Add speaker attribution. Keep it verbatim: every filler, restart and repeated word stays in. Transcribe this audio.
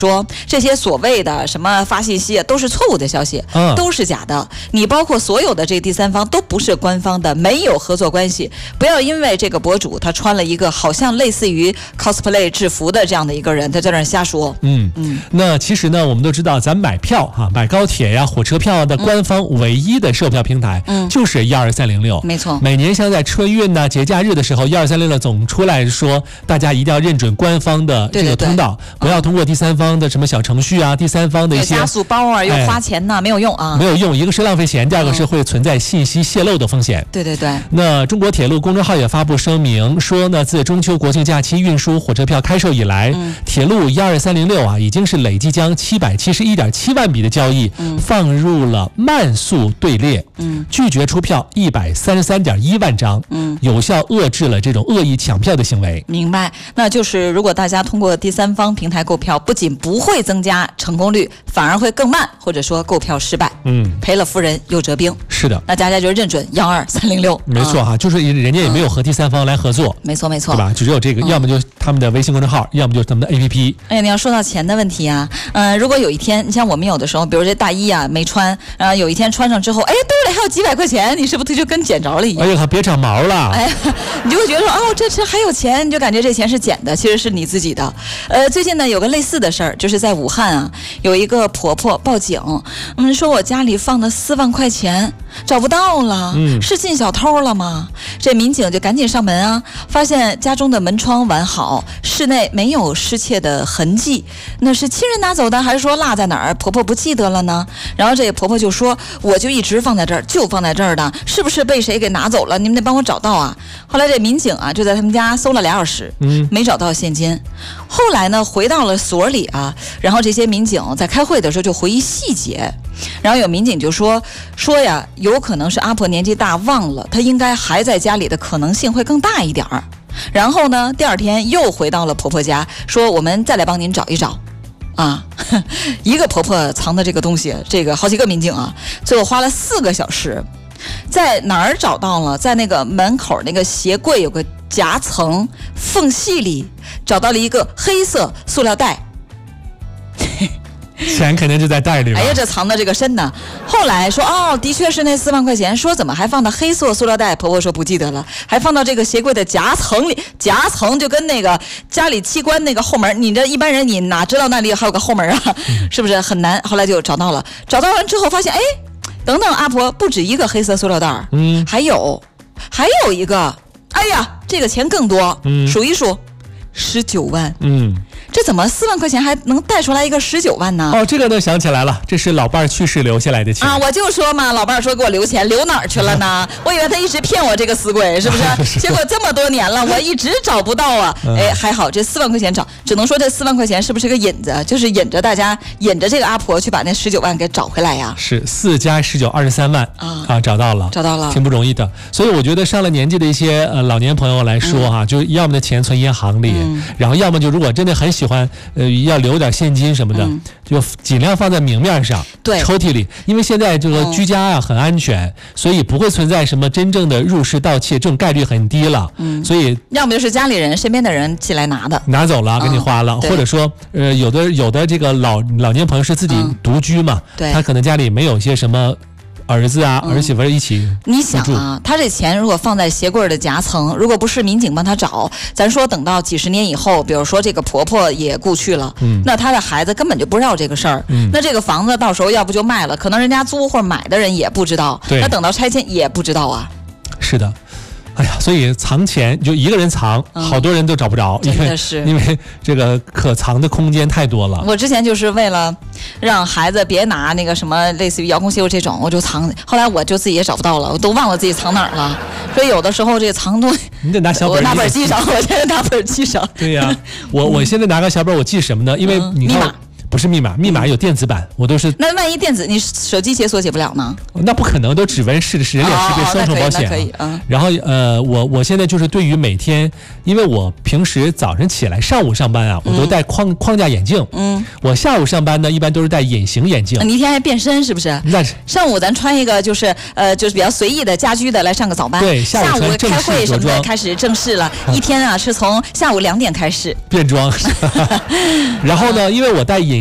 Speaker 1: 说这些所谓的什么发信息啊，都是错误的消息，嗯、都是假的。你包括所有的这第三方都不是官方的，没有合作关系。不要因为这个博主他穿了一个好像类似于 cosplay 制服的这样的一个人，他在那儿瞎说。
Speaker 2: 嗯嗯。那其实呢，我们都知道，咱买票哈、啊，买高铁呀、火车票的官方唯一的售票平台，嗯，就是一二三零六。
Speaker 1: 没错。
Speaker 2: 每年像在春运呐、节假日的时候，一二三零六总出来说，大家一定要认准官方的这个通道，对对对，不要通过第三方的什么小程序啊，第三方的一些
Speaker 1: 加速包啊，又花钱呐、哎，没有用啊，
Speaker 2: 没有用。一个是浪费钱，第二个是会存在信息泄露的风险。
Speaker 1: 对对对。
Speaker 2: 那中国铁路公众号也发布声明说呢，自中秋国庆假期运输火车票开售以来，嗯、铁路一二三零六啊，已经是累计将七百七十一点七万笔的交易、嗯、放入了慢速队列，嗯，拒绝出票一百三十三点一万张，嗯，有效遏制了这种恶意抢票的行为。
Speaker 1: 明白？那就是如果大家通过第三方平台购票，不仅不会增加成功率，反而会更慢，或者说购票失败，嗯，赔了夫人又折兵。
Speaker 2: 是的，
Speaker 1: 那大家就认准幺二三零六。
Speaker 2: 没错哈、啊，就是人家也没有和第三方来合作。
Speaker 1: 没错没错，
Speaker 2: 对吧？只有这个，嗯、要么就他们的微信公众号，要么就是他们的 A P P。
Speaker 1: 哎呀，你要说到钱的问题啊，嗯、呃，如果有一天，你像我们有的时候，比如这大衣啊没穿，然后有一天穿上之后，哎，兜里还有几百块钱，你是不是就跟捡着了一样？
Speaker 2: 哎呀，别长毛了！
Speaker 1: 哎，你就会觉得说，哦，这这还有钱，你就感觉这钱是捡的，其实是你自己的。呃，最近呢有个类似的事儿，就是在武汉啊，有一个婆婆报警，嗯，说我家里放的四万块钱找不到了，嗯，是进小偷了吗？这民警就赶紧上门啊，发现家中的门窗完好，室内没有失窃的痕迹，那是亲人拿走的，还是说落在哪儿？婆婆不记得了呢？然后这婆婆就说，我就一直放在这儿，就放在这儿的，是不是被谁给拿走了？你们得帮我找到啊！后来这民警啊，就在他们家搜了俩小时，嗯，没找到现金。后来呢，回到了所里啊，然后这些民警在开会的时候就回忆细节，然后有民警就说说呀，有可能是阿婆年纪大忘了，她应该还在家里的可能性会更大一点儿。然后呢，第二天又回到了婆婆家，说我们再来帮您找一找。啊，一个婆婆藏的这个东西，这个好几个民警啊，最后花了四个小时，在哪儿找到了？在那个门口那个鞋柜有个夹层缝隙里找到了一个黑色塑料袋。
Speaker 2: 钱肯定就在袋里吧。
Speaker 1: 哎呀，这藏的这个深呢。后来说，哦，的确是那四万块钱。说怎么还放到黑色塑料袋？婆婆说不记得了，还放到这个鞋柜的夹层里。夹层就跟那个家里机关那个后门，你这一般人你哪知道那里还有个后门啊？嗯、是不是很难？后来就找到了，找到完之后发现，哎，等等，阿婆不止一个黑色塑料袋，嗯，还有，还有一个，哎呀，这个钱更多，嗯，数一数，十九万，嗯。这怎么四万块钱还能带出来一个十九万呢？
Speaker 2: 哦，这个呢想起来了，这是老伴儿去世留下来的钱
Speaker 1: 啊！我就说嘛，老伴儿说给我留钱，留哪儿去了呢？我以为他一直骗我这个死鬼，是不是？是结果这么多年了，我一直找不到啊！嗯、哎，还好这四万块钱找，只能说这四万块钱是不是个引子？就是引着大家，引着这个阿婆去把那十九万给找回来呀？
Speaker 2: 是四加十九二十三万啊啊，找到了，
Speaker 1: 找到了，
Speaker 2: 挺不容易的。所以我觉得上了年纪的一些呃老年朋友来说哈、啊，嗯、就要么的钱存银行里，嗯、然后要么就如果真的很喜欢呃。要留点现金什么的，嗯、就尽量放在明面上，
Speaker 1: 对，
Speaker 2: 抽屉里，因为现在这个居家啊很安全，哦、所以不会存在什么真正的入室盗窃，这种概率很低了。嗯，所以
Speaker 1: 要么就是家里人、身边的人进来拿的，
Speaker 2: 拿走了给你花了，嗯、或者说呃有的有的这个老老年朋友是自己独居嘛，嗯、对，他可能家里没有些什么。儿子啊，儿媳妇一起、嗯。
Speaker 1: 你想啊，他这钱如果放在鞋柜的夹层，如果不是民警帮他找，咱说等到几十年以后，比如说这个婆婆也故去了，嗯，那他的孩子根本就不知道这个事儿，嗯，那这个房子到时候要不就卖了，可能人家租或者买的人也不知道，
Speaker 2: 对，
Speaker 1: 那等到拆迁也不知道啊。
Speaker 2: 是的。哎呀，所以藏钱就一个人藏，嗯、好多人都找不着，
Speaker 1: 真的是
Speaker 2: 因为因为这个可藏的空间太多了。
Speaker 1: 我之前就是为了让孩子别拿那个什么类似于遥控器这种，我就藏。后来我就自己也找不到了，我都忘了自己藏哪儿了。所以有的时候这藏东西，
Speaker 2: 你得拿小本，
Speaker 1: 我拿本记上，我现在拿本记上。
Speaker 2: 对呀、啊，我我现在拿个小本，我记什么呢？因为你看。嗯不是密码，密码有电子版，我都是。
Speaker 1: 那万一电子你手机解锁解不了呢？
Speaker 2: 那不可能，都指纹识是人脸识别双重保险、啊
Speaker 1: 哦、可以, 可以、嗯、
Speaker 2: 然后呃，我我现在就是对于每天，因为我平时早晨起来上午上班啊，我都戴框、嗯、框架眼镜。嗯，我下午上班呢，一般都是戴隐形眼镜。
Speaker 1: 你一天还变身是不是？
Speaker 2: 那是。
Speaker 1: 上午咱穿一个就是呃就是比较随意的家居的来上个早班。
Speaker 2: 对，下午穿正式
Speaker 1: 开会什么的开始正式了，一天啊是从下午两点开始
Speaker 2: 变装。然后呢，因为我戴隐